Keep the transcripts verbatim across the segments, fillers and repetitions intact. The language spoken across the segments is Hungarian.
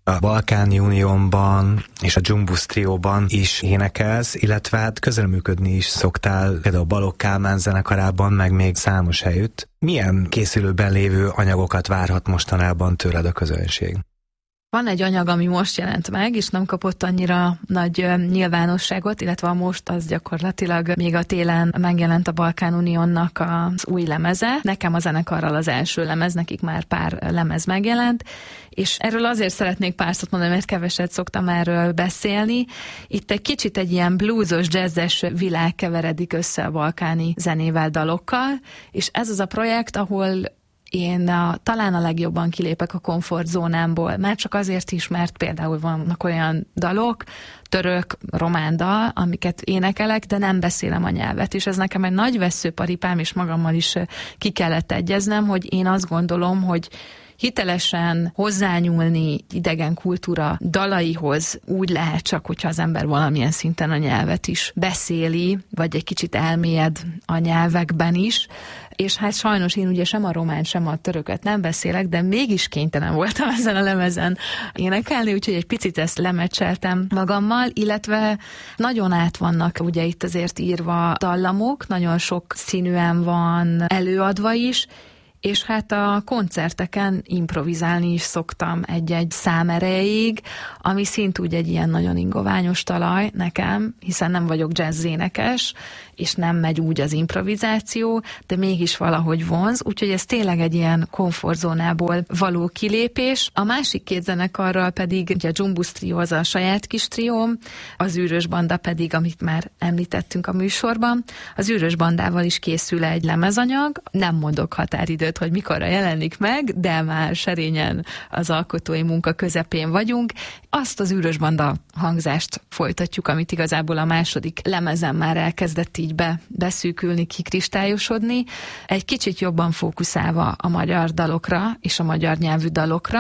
A Balkáni Uniónban és a Jumbus Trióban is énekelsz, illetve hát közreműködni is szoktál, például a Balogh Kálmán zenekarában, meg még számos helyütt. Milyen készülőben lévő anyagokat várhat mostanában tőled a közönség? Van egy anyag, ami most jelent meg, és nem kapott annyira nagy nyilvánosságot, illetve a most az gyakorlatilag még a télen megjelent a Balkán Uniónak az új lemeze. Nekem a zenekarral az első lemez, nekik már pár lemez megjelent, és erről azért szeretnék pár szót mondani, mert keveset szoktam erről beszélni. Itt egy kicsit egy ilyen bluesos, jazzes világ keveredik össze a balkáni zenével, dalokkal, és ez az a projekt, ahol én a, talán a legjobban kilépek a komfortzónámból, már csak azért is, mert például vannak olyan dalok, török, román dal, amiket énekelek, de nem beszélem a nyelvet, és ez nekem egy nagy vesszőparipám, és magammal is ki kellett egyeznem, hogy én azt gondolom, hogy hitelesen hozzányúlni idegen kultúra dalaihoz úgy lehet csak, hogyha az ember valamilyen szinten a nyelvet is beszéli, vagy egy kicsit elmélyed a nyelvekben is, és hát sajnos én ugye sem a román, sem a törököt nem beszélek, de mégis kénytelen voltam ezen a lemezen énekelni, úgyhogy egy picit ezt lemecseltem magammal, illetve nagyon át vannak ugye itt azért írva dallamok, nagyon sok színűen van előadva is, és hát a koncerteken improvizálni is szoktam egy-egy szám erejéig, ami szintúgy egy ilyen nagyon ingoványos talaj nekem, hiszen nem vagyok jazzénekes, és nem megy úgy az improvizáció, de mégis valahogy vonz, úgyhogy ez tényleg egy ilyen komfortzónából való kilépés. A másik két zenekarral pedig, ugye a Jumbus Trió az a saját kis trióm, az Űrös Banda pedig, amit már említettünk a műsorban. Az Űrös Bandával is készül egy lemezanyag, nem mondok határidőt, hogy mikorra jelenik meg, de már serényen az alkotói munka közepén vagyunk. Azt az Űrös Banda hangzást folytatjuk, amit igazából a második lemezen már elkezdett így be, beszűkülni, kikristályosodni, egy kicsit jobban fókuszálva a magyar dalokra és a magyar nyelvű dalokra,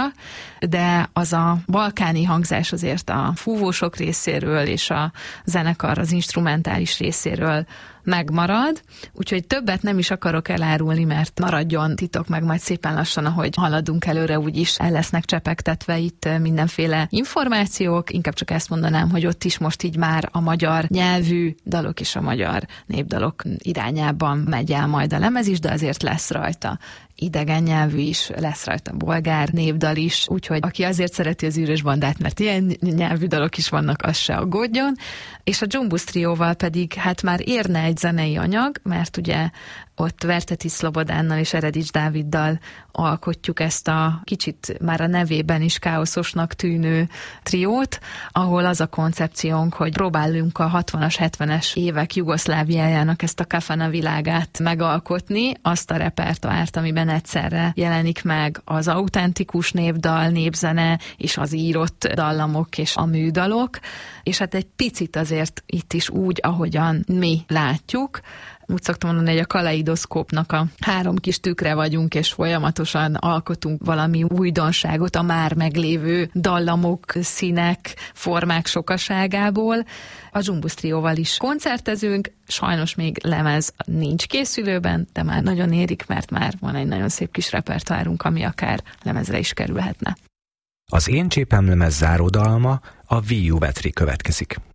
de az a balkáni hangzás azért a fúvósok részéről és a zenekar az instrumentális részéről megmarad, úgyhogy többet nem is akarok elárulni, mert maradjon titok, meg majd szépen lassan, ahogy haladunk előre, úgyis el lesznek csepegtetve itt mindenféle információk. Inkább csak ezt mondanám, hogy ott is most így már a magyar nyelvű dalok és a magyar népdalok irányában megy el majd a lemez is, de azért lesz rajta idegen nyelvű is, lesz rajta bolgár népdal is, úgyhogy aki azért szereti az Űrös Bandát, mert ilyen nyelvű dalok is vannak, az se aggódjon. És a Jumbus Trióval pedig hát már érne egy zenei anyag, mert ugye ott Verteti Szlobodánnal és Eredics Dáviddal alkotjuk ezt a kicsit már a nevében is káoszosnak tűnő triót, ahol az a koncepciónk, hogy próbálunk a hatvanas, hetvenes évek Jugoszláviájának ezt a kafana világát megalkotni, azt a repertoárt, amiben egyszerre jelenik meg az autentikus népdal, népzene és az írott dallamok és a műdalok, és hát egy picit azért itt is úgy, ahogyan mi látjuk. Úgy szoktam mondani, hogy a kaleidoszkópnak a három kis tükre vagyunk, és folyamatosan alkotunk valami újdonságot a már meglévő dallamok, színek, formák sokaságából. A Jumbus Trióval is koncertezünk, sajnos még lemez nincs készülőben, de már nagyon érik, mert már van egy nagyon szép kis repertoárunk, ami akár lemezre is kerülhetne. Az Én Csépem lemez záródalma, a Viu Vetri következik.